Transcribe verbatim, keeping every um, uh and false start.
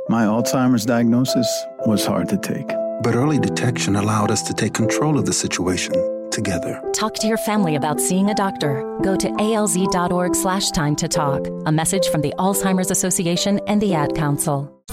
My Alzheimer's diagnosis was hard to take. But early detection allowed us to take control of the situation together. Talk to your family about seeing a doctor. Go to alz.org slash time to talk. A message from the Alzheimer's Association and the Ad Council.